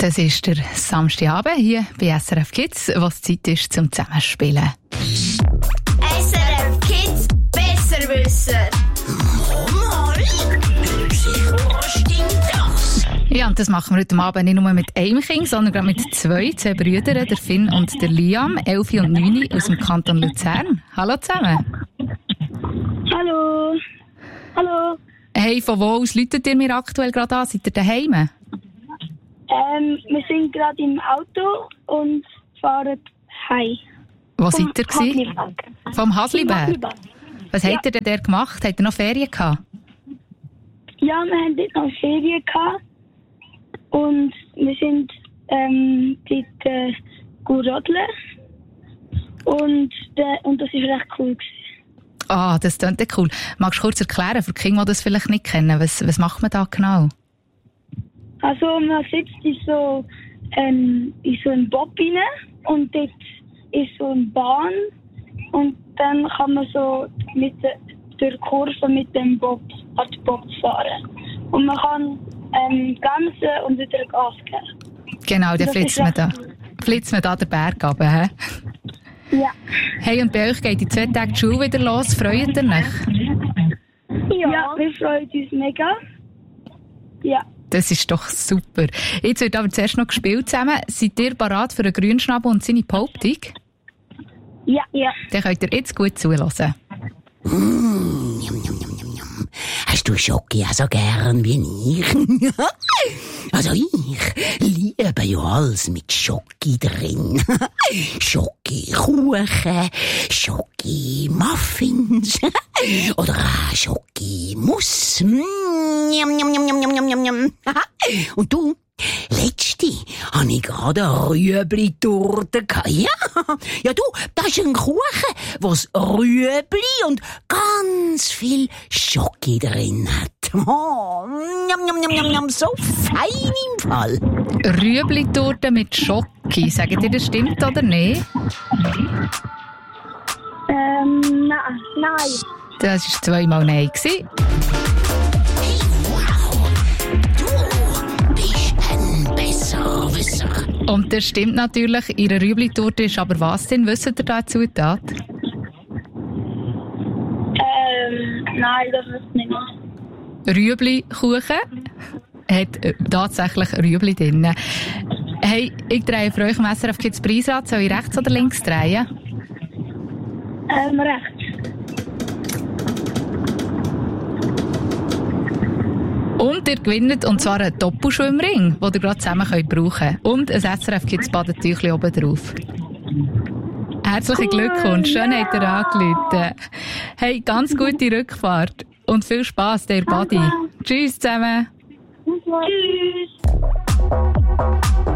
Das ist der Samstagabend hier bei SRF Kids, was Zeit ist zum Zusammenspielen. SRF Kids Besserwisser. Mal, sicher, was stimmt das? Ja, und das machen wir heute Abend nicht nur mit einem Kind, sondern gerade mit zwei Brüdern, der Finn und der Liam, 11 und 9 aus dem Kanton Luzern. Hallo zusammen. Hallo. Hallo. Hey, von wo aus läutet ihr mir aktuell gerade an? Seid ihr daheim? Wir sind gerade im Auto und fahren heim. Wo seid ihr gewesen? Vom Hasliberg. Was Ja. habt ihr denn da gemacht? Habt ihr noch Ferien gehabt? Ja, wir haben dort noch Ferien gehabt. Und wir sind dort rodeln. Und das war recht cool gewesen. Ah, das klingt ja cool. Magst du kurz erklären, für die Kinder, die das vielleicht nicht kennen, was macht man da genau? Also man sitzt in so einen Bob rein und dort ist so eine Bahn und dann kann man so durch Kurven mit dem Bob an den Bob fahren. Und man kann bremsen und wieder Gas geben. Genau, dann Das flitzt ist man recht da. Flitzt man da den Berg runter, hä? Ja. Hey, und bei euch geht in 2 Tagen die Schule wieder los. Freut ihr euch? Ja, wir freuen uns mega. Ja. Das ist doch super. Jetzt wird aber zuerst noch gespielt zusammen. Seid ihr bereit für einen Grünschnabel und seine Behauptung? Ja. Dann könnt ihr jetzt gut zuhören. Hast du Schoki auch so gern wie ich? Also ich liebe ja alles mit Schoki drin. Schoki-Kuchen, Schoki-Muffins oder auch Schoki-Muss. Und du? Letzte habe ich gerade eine Rüebli-Torte gehabt. Ja, du, das ist ein Kuchen, was Rüebli und ganz viel Schoki drin hat. Oh, so fein im Fall. Rüebli-Torte mit Schoki. Sagt ihr, das stimmt oder nicht? Nein. Das war 2-mal Nein gewesen. Und das stimmt natürlich. Ihre Rüebli-Torte ist aber was denn? Wisst ihr da Zutat? Nein, das ist nicht. Rüebli-Kuchen hat tatsächlich Rüebli drin. Hey, ich drehe für euch am SRF Kids Preisrad. Soll ich rechts oder links drehen? Rechts. Und ihr gewinnt, und zwar einen Doppelschwimmring, den ihr gerade zusammen brauchen könnt. Und ein SRF Kids Badetüchli oben drauf. Herzlichen Glückwunsch, schön habt ihr angerufen. Hey, ganz gute Rückfahrt und viel Spass, der Badi. Tschüss zusammen. Tschüss.